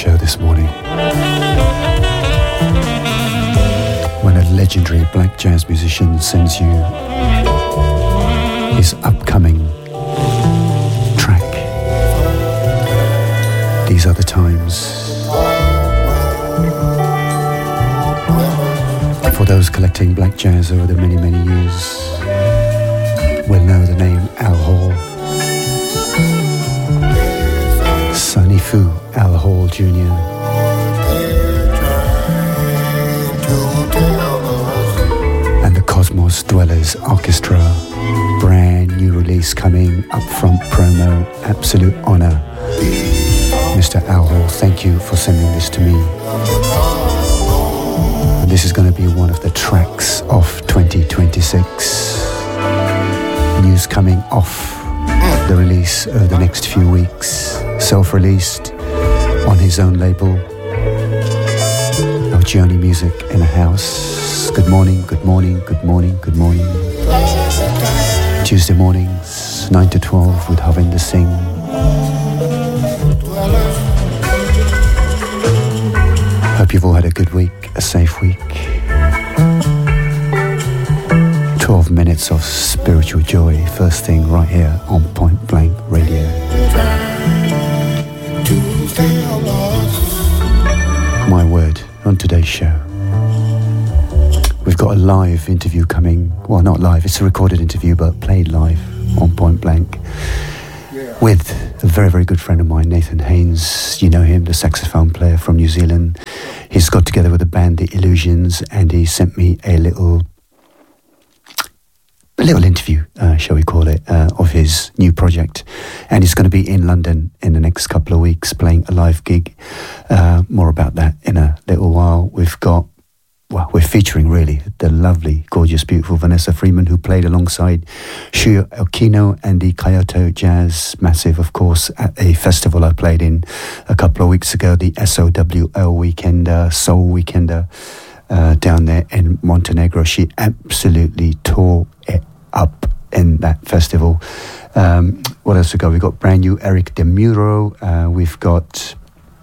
show this morning. When a legendary black jazz musician sends you his upcoming track. These are the times. For those collecting black jazz over the many, many years will know the name Al Hall. Sonny Fu Al Hall Jr. And the Cosmos Dwellers Orchestra. Brand new release coming, upfront promo, absolute honor. Mr. Al Hall, thank you for sending this to me. And this is going to be one of the tracks of 2026. News coming off the release over the next few weeks. Self-released on his own label. Journey Music in a House. Good morning, good morning, good morning, good morning. Tuesday mornings, 9 to 12 with Harvinder Singh. Hope you've all had a good week, a safe week. 12 minutes of spiritual joy, first thing right here on Point Blank Radio. My word, on today's show, we've got a live interview coming. Well, not live, it's a recorded interview, but played live on Point Blank with a very, very good friend of mine, Nathan Haynes. You know him, the saxophone player from New Zealand. He's got together with the band The Illusions, and he sent me a little interview, shall we call it, of his new project. And he's going to be in London in the next couple of weeks playing a live gig. More about that in a little while. We're featuring really the lovely, gorgeous, beautiful Vanessa Freeman, who played alongside Shuyo Okino and the Kyoto Jazz Massive, of course, at a festival I played in a couple of weeks ago, the SOWL Weekender, Soul Weekender, down there in Montenegro. She absolutely tore it up in that festival. What else we got? We got brand new Eric De Muro. We've got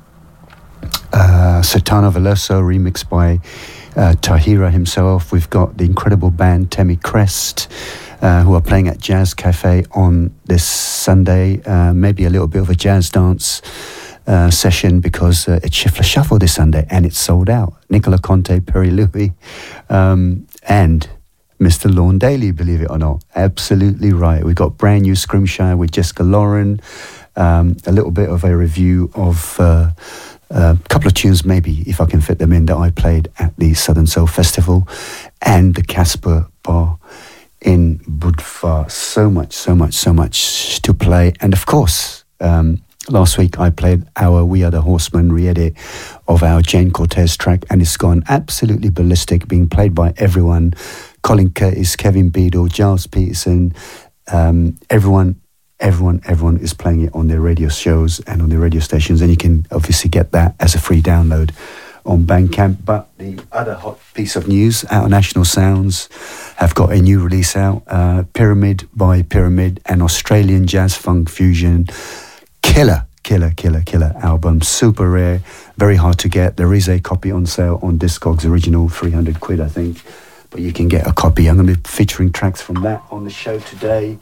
Sertano Veloso remixed by Tahira himself. We've got the incredible band Temi Crest, who are playing at Jazz Cafe on this Sunday. Maybe a little bit of a jazz dance session, because it's Schiffler Shuffle this Sunday and it's sold out. Nicola Conte, Perry Louis, and Mr. Lorne Daly, believe it or not. Absolutely right. We've got brand new Scrimshire with Jessica Lauren, a little bit of a review of a couple of tunes, maybe, if I can fit them in, that I played at the Southern Soul Festival and the Casper Bar in Budva. So much to play. And of course, last week I played our We Are the Horsemen re-edit of our Jane Cortez track, and it's gone absolutely ballistic, being played by everyone. Colin Curtis, Kevin Beadle, Giles Peterson, everyone is playing it on their radio shows and on their radio stations, and you can obviously get that as a free download on Bandcamp. But the other hot piece of news, Our National Sounds have got a new release out, Pyramid by Pyramid, an Australian jazz funk fusion killer album, super rare, very hard to get. There is a copy on sale on Discogs, original, 300 quid I think, but you can get a copy. I'm going to be featuring tracks from that on the show today.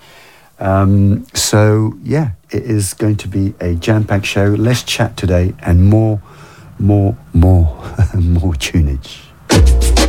So yeah, it is going to be a jam-packed show. Less chat today and more tunage.